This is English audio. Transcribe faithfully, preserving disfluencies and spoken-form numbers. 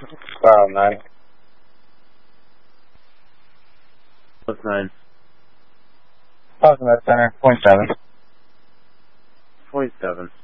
Spiral nine. Plus nine. Talking about center, point seven. Point seven.